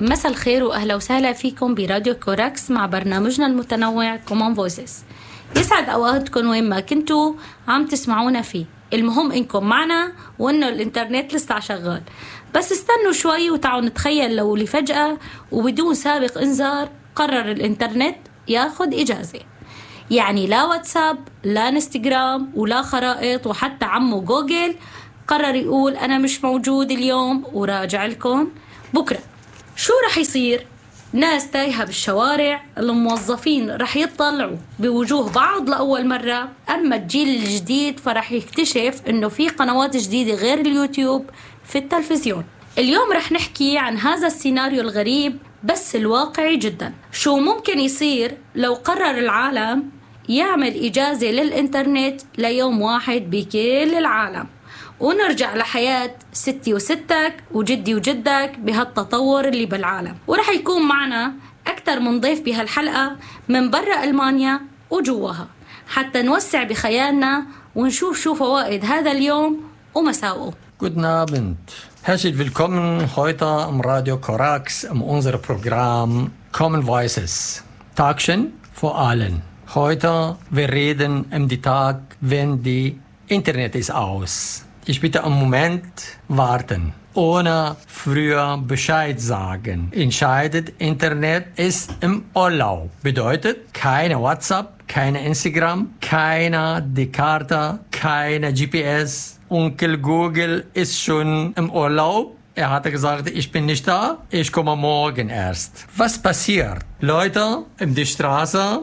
مساء الخير وأهلا وسهلا فيكم براديو كوراكس مع برنامجنا المتنوع كومون فويسز. يسعد أوقاتكم وين ما كنتوا عم تسمعونا فيه. المهم إنكم معنا وإنه الإنترنت لسه شغال. بس استنوا شوي وتعالوا نتخيل لو لفجأة وبدون سابق إنذار قرر الإنترنت ياخد إجازة. يعني لا واتساب لا انستغرام ولا خرائط، وحتى عمو جوجل قرر يقول أنا مش موجود اليوم وراجع لكم بكرة. شو رح يصير؟ ناس تايهة بالشوارع، الموظفين رح يطلعوا بوجوه بعض لأول مرة، أما الجيل الجديد فرح يكتشف إنه في قنوات جديدة غير اليوتيوب في التلفزيون. اليوم رح نحكي عن هذا السيناريو الغريب بس الواقعي جدا. شو ممكن يصير لو قرر العالم يعمل إجازة للإنترنت ليوم واحد بكل العالم، ونرجع لحياة ستي وستك وجدي وجدك بهالتطور اللي بالعالم. ورح يكون معنا أكثر من ضيف بهالحلقة من برا ألمانيا وجواها، حتى نوسع بخيالنا ونشوف شو فوائد هذا اليوم ومساوئه. Guten Abend. Herzlich willkommen heute am Radio Korax in unserem Programm Common Voices. Tagchen vor allen. Heute wir reden die Tag, wenn die Internet ist aus. Ich bitte einen Moment warten. Ohne früher Bescheid sagen. Entscheidet Internet ist im Urlaub. Bedeutet keine WhatsApp, keine Instagram, keine die Karte, keine GPS. Onkel Google ist schon im Urlaub. Er hatte gesagt, ich bin nicht da, ich komme morgen erst. Was passiert? Leute in die Straße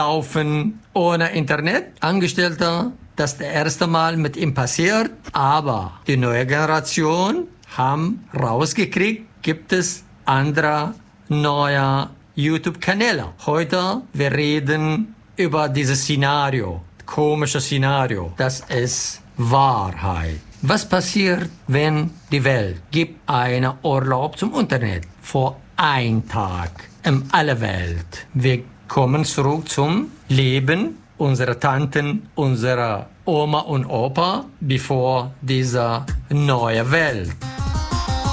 laufen ohne Internet. Angestellte, das ist das erste Mal mit ihm passiert. Aber die neue Generation haben rausgekriegt, gibt es andere neue YouTube-Kanäle. Heute wir reden über dieses Szenario, komische Szenario. Das ist Wahrheit. Was passiert, wenn die Welt gibt einen Urlaub zum Internet für einen Tag in aller Welt? Wir kommen zurück zum Leben unserer Tanten, unserer Oma und Opa, bevor diese neue Welt.